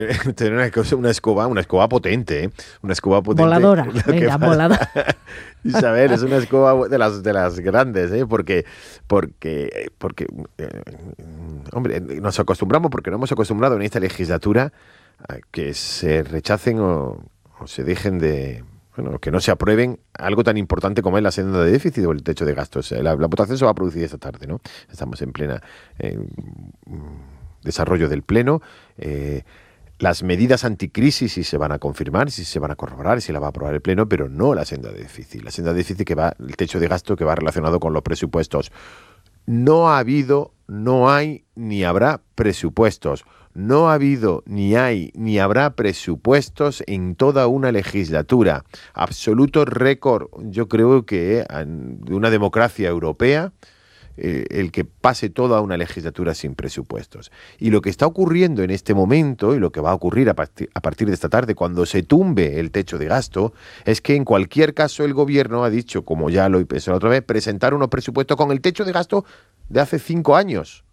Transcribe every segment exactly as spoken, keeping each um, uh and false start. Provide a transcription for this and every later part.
Tener una, cosa, una escoba, una escoba potente, ¿eh? Una escoba potente. Voladora, venga, voladora. Isabel, es una escoba de las de las grandes, ¿eh? Porque, porque, porque, eh, hombre, nos acostumbramos, porque no hemos acostumbrado en esta legislatura a que se rechacen o, o se dejen de, bueno, que no se aprueben algo tan importante como es la senda de déficit o el techo de gastos. La, la votación se va a producir esta tarde, ¿no? Estamos en plena eh, desarrollo del pleno. Eh, Las medidas anticrisis sí se van a confirmar, sí se van a corroborar, sí la va a aprobar el Pleno, pero no la senda de déficit. La senda de déficit que va, el techo de gasto que va relacionado con los presupuestos. No ha habido, no hay, ni habrá presupuestos. No ha habido, ni hay, ni habrá presupuestos en toda una legislatura. Absoluto récord, yo creo que de una democracia europea, Eh, el que pase toda una legislatura sin presupuestos. Y lo que está ocurriendo en este momento, y lo que va a ocurrir a, partir, a partir de esta tarde, cuando se tumbe el techo de gasto, es que en cualquier caso el gobierno ha dicho, como ya lo hizo la otra vez, presentar unos presupuestos con el techo de gasto de hace cinco años.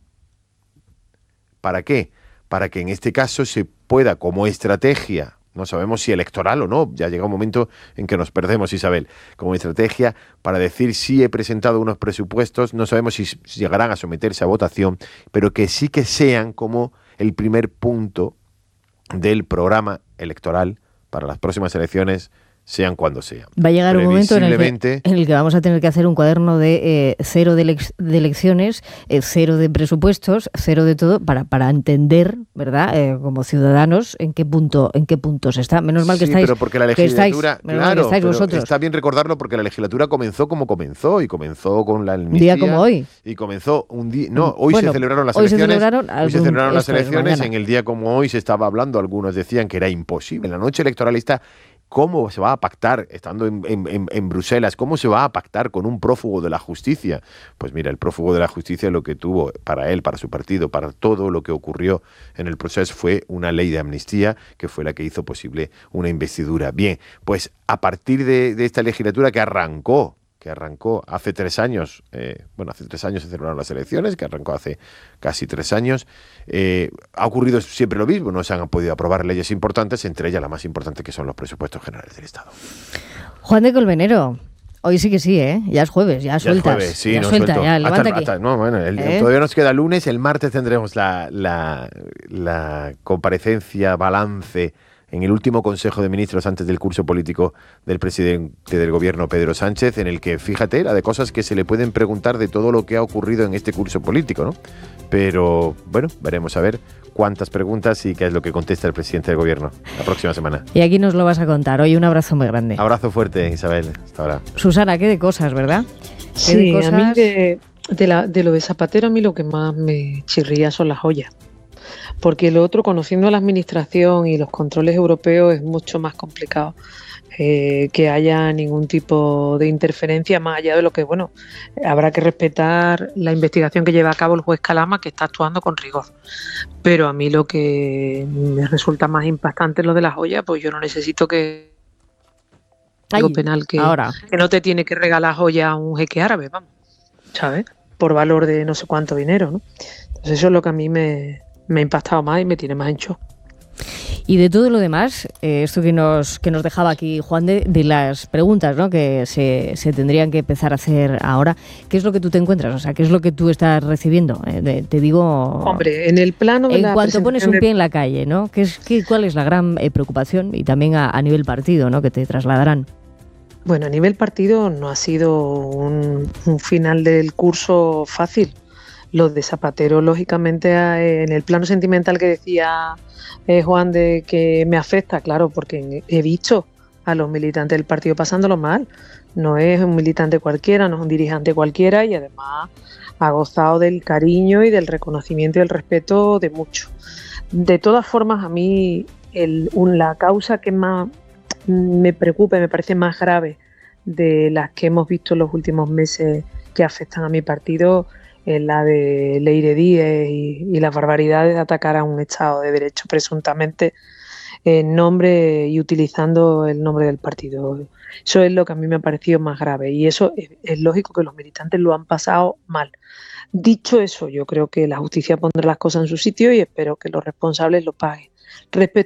¿Para qué? Para que en este caso se pueda, como estrategia, no sabemos si electoral o no, ya llega un momento en que nos perdemos, Isabel, como estrategia para decir si he presentado unos presupuestos, no sabemos si, si llegarán a someterse a votación, pero que sí que sean como el primer punto del programa electoral para las próximas elecciones, sean cuando sean. Va a llegar un momento en el, que, en el que vamos a tener que hacer un cuaderno de eh, cero de, elec- de elecciones, eh, cero de presupuestos, cero de todo, para, para entender, ¿verdad?, eh, como ciudadanos, en qué punto en qué puntos está. Menos mal que sí, estáis. Pero porque la legislatura, estáis, menos claro, mal que estáis pero vosotros. Está bien recordarlo porque la legislatura comenzó como comenzó, y comenzó con la amnistía. Un día como hoy. Y comenzó un día. No, hoy bueno, se celebraron las hoy elecciones. Se celebraron hoy se celebraron las elecciones. Es, en el día como hoy se estaba hablando, algunos decían que era imposible. En la noche electoralista, ¿cómo se va a pactar, estando en, en, en Bruselas, cómo se va a pactar con un prófugo de la justicia? Pues mira, el prófugo de la justicia lo que tuvo para él, para su partido, para todo lo que ocurrió en el proceso fue una ley de amnistía que fue la que hizo posible una investidura. Bien, pues a partir de, de esta legislatura que arrancó, que arrancó hace tres años, eh, bueno, hace tres años se celebraron las elecciones, que arrancó hace casi tres años, eh, ha ocurrido siempre lo mismo, no se han podido aprobar leyes importantes, entre ellas la más importante que son los presupuestos generales del Estado. Juan de Colmenero, hoy sí que sí, ¿eh? Ya es jueves, ya, ya sueltas. Es jueves, sí, ya no suelta, suelto. ya, levanta hasta, aquí. Hasta, no, bueno, el, ¿Eh? Todavía nos queda lunes, el martes tendremos la, la, la comparecencia, balance en el último Consejo de Ministros antes del curso político del presidente del gobierno, Pedro Sánchez, en el que, fíjate, la de cosas que se le pueden preguntar de todo lo que ha ocurrido en este curso político, ¿no? Pero, bueno, veremos a ver cuántas preguntas y qué es lo que contesta el presidente del gobierno la próxima semana. Y aquí nos lo vas a contar. Hoy un abrazo muy grande. Abrazo fuerte, Isabel. Hasta ahora. Susana, qué de cosas, ¿verdad? ¿Qué sí, de cosas? A mí de, de, la, de lo de Zapatero, a mí lo que más me chirría son las joyas. Porque lo otro, conociendo la administración y los controles europeos, es mucho más complicado eh, que haya ningún tipo de interferencia más allá de lo que, bueno, habrá que respetar la investigación que lleva a cabo el juez Calama, que está actuando con rigor. Pero a mí lo que me resulta más impactante es lo de la joya, pues yo no necesito que algo penal que, ahora. que no te tiene que regalar joya a un jeque árabe, vamos, ¿sabes? Por valor de no sé cuánto dinero, ¿no? Entonces eso es lo que a mí me... me ha impactado más y me tiene más en shock. Y de todo lo demás, eh, esto que nos que nos dejaba aquí Juan, de, de las preguntas, ¿no?, que se, se tendrían que empezar a hacer ahora, ¿qué es lo que tú te encuentras? O sea, ¿qué es lo que tú estás recibiendo? Eh, de, te digo... Hombre, en el plano de en la cuanto pones un de... pie en la calle, ¿no? ¿Qué es, qué, ¿Cuál es la gran eh, preocupación? Y también a, a nivel partido, ¿no?, que te trasladarán. Bueno, a nivel partido no ha sido un, un final del curso fácil. Lo de Zapatero, lógicamente, en el plano sentimental que decía eh, Juan, de que me afecta, claro, porque he visto a los militantes del partido pasándolo mal. No es un militante cualquiera, no es un dirigente cualquiera, y además ha gozado del cariño y del reconocimiento y del respeto de muchos. De todas formas, a mí el, un, la causa que más me preocupa y me parece más grave de las que hemos visto en los últimos meses que afectan a mi partido es la de Leire Díez y, y las barbaridades de atacar a un Estado de Derecho presuntamente en nombre y utilizando el nombre del partido. Eso es lo que a mí me ha parecido más grave, y eso es, es lógico que los militantes lo han pasado mal. Dicho eso, yo creo que la justicia pondrá las cosas en su sitio y espero que los responsables lo paguen. Respecto